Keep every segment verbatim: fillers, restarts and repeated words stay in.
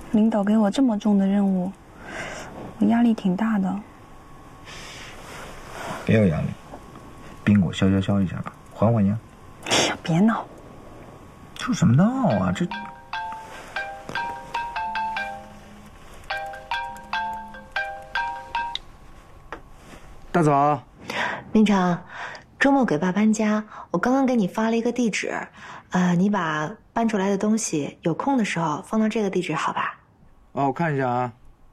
领导给我这么重的任务，我压力挺大的。 别有压力，冰果消消消一下吧，缓缓压。 哎呀，别闹！ 说什么闹啊？这。大早， 明成，周末给爸搬家，我刚刚给你发了一个地址，呃，你把搬出来的东西有空的时候放到这个地址，好吧？ 哦，我看一下啊。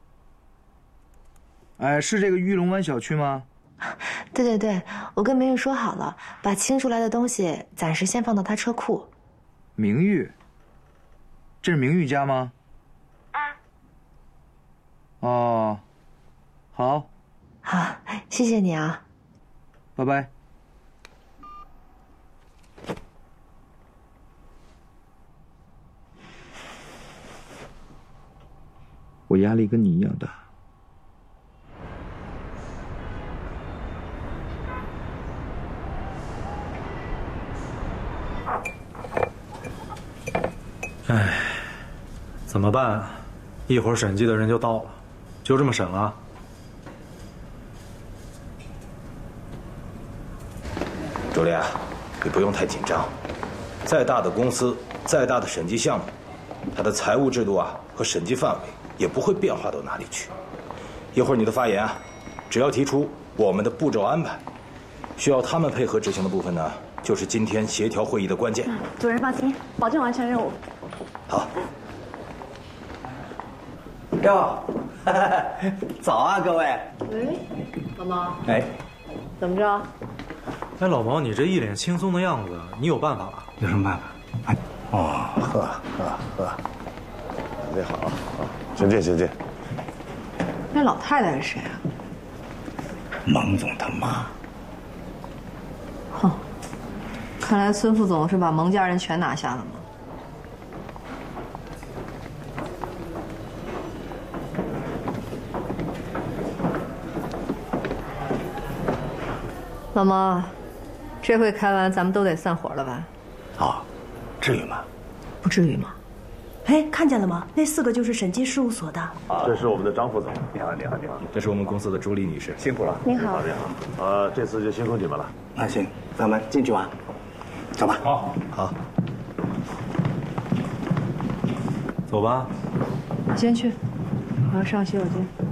哎，是这个玉龙湾小区吗？ 对对对，我跟明玉说好了，把清出来的东西暂时先放到他车库。 明玉，这是明玉家吗？ 嗯。 哦，好。 好，谢谢你啊。 拜拜。我压力跟你一样大。 哎，怎么办啊？一会儿审计的人就到了，就这么审了？ 周烈，你不用太紧张。再大的公司，再大的审计项目，它的财务制度啊和审计范围也不会变化到哪里去。一会儿你的发言啊，只要提出我们的步骤安排，需要他们配合执行的部分呢，就是今天协调会议的关键。 嗯，主任放心，保证完成任务。 好。 哟，早啊，各位。 喂，老毛。 哎， 怎么着？ 哎，老毛，你这一脸轻松的样子，你有办法吧？ 有什么办法？哎， 哦，喝喝喝，准备好啊！请进，请进。 那老太太是谁啊？ 蒙总他妈。 哼，看来孙副总是把蒙家人全拿下了吗？老毛，这会开完咱们都得散伙了吧？ 哦，至于吗？ 不至于吗？ 哎，看见了吗？那四个就是审计事务所的。 啊，这是我们的张副总。你好，你好，你好。 这是我们公司的朱莉女士， 辛苦了。 您好， 你好。呃，这次就辛苦你们了。 那行，咱们进去玩，走吧。 好， 好。 走吧。 你先去，我要上洗手间。